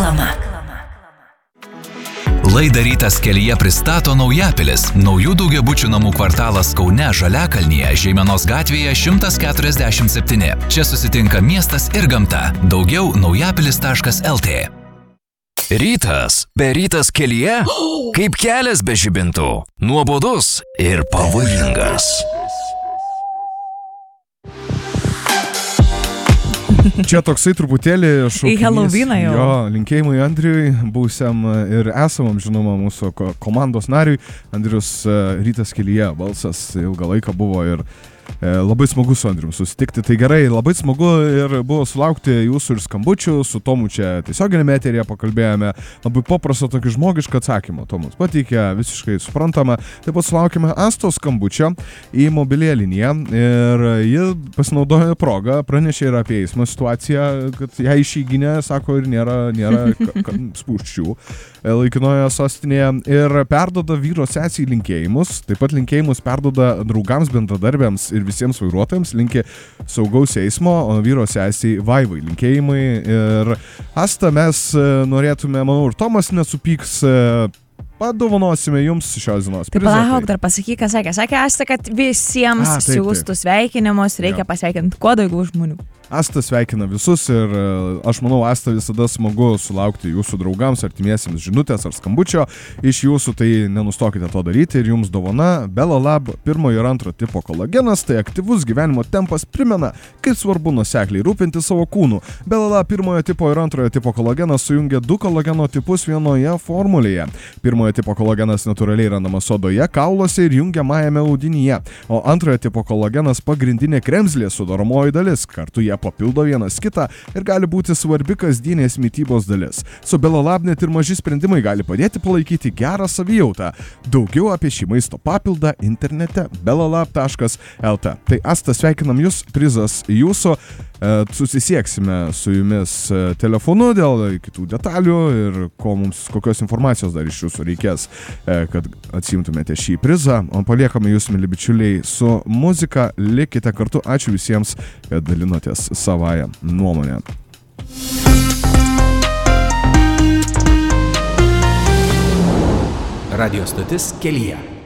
Reklama. Laidą Rytas kelyje pristato Naujapilis, naujų daugiabučių namų kvartalas Kaune Žaliakalnyje, Žeimenos gatvėje 147. Čia susitinka miestas ir gamta. Daugiau naujapilis.lt. Rytas be Rytas kelyje? Kaip kelias be žibintų. Nuobodus ir pavojingas. Čia toksai truputėlį šaukinys. Į Halloweeną jau. Jo, linkėjimai Andriui, būsiam ir esamam, žinoma, mūsų komandos nariui. Andrius Rytas kelyje balsas ilgą laiką buvo ir labai smagu su Andrium susitikti. Tai gerai, labai smagu ir buvo sulaukti jūsų ir skambučių. Su Tomu čia tiesioginėme eteryje pakalbėjome. Labai paprastą tokį žmogišką atsakymą Tomas pateikė, visiškai suprantama. Taip pat sulaukėme Astos skambučio į mobiliąją liniją ir ji pasinaudojo progą, pranešė ir apie eismo situaciją, kad ją išeiginė, sako, ir nėra spūsčių laikinoje sostinėje ir perdoda vyro sesiai linkėjimus. Taip pat linkėjimus perdoda draugams, bendradarbiams ir visiems vairuotojams, linki saugaus eismo, o vyro sesiai Vaivai linkėjimai. Ir Asta, mes norėtume, manau, ir Tomas nesupyks, padovanosime jums šios dienos prizą. Tai palauk, dar pasakyk, ką sakė. Sakė Asta, kad visiems siūstų sveikinimus, reikia pasveikinti kuo daugiau žmonių. Asta sveikina visus ir aš manau, Asta visada smagu sulaukti jūsų draugams, artimiesiems žinutės ar skambučio iš jūsų, tai nenustokite to daryti. Ir jums dovana Belalab 1 ir 2 tipo kolagenas, tai aktyvus gyvenimo tempas primena, kaip svarbu nuosekliai rūpinti savo kūnu. Belalab 1 tipo ir 2 tipo kolagenas sujungia 2 kolageno tipus vienoje formulėje. 1 tipo kolagenas natūraliai randamas odoje, kauluose ir jungiamajame audinyje, o 2 tipo kolagenas pagrindinė kremzlė sudaromoji dalis, kartu jie papildo vienas kitą ir gali būti svarbi kasdienės mitybos dalis. Su Belalab net ir maži sprendimai gali padėti palaikyti gerą savijautą. Daugiau apie šį maisto papildą internete belalab.lt. Tai Asta, sveikinam jūs, prizas jūsų. Susisieksime su jumis telefonu dėl kitų detalių ir kokios informacijos dar iš jūsų reikės, kad atsiimtumėte šį prizą. O paliekame jūs, mili bičiuliai, su muzika. Likite kartu. Ačiū visiems, kad dalinotės savąją nuomonę. Radio stotis kelyje.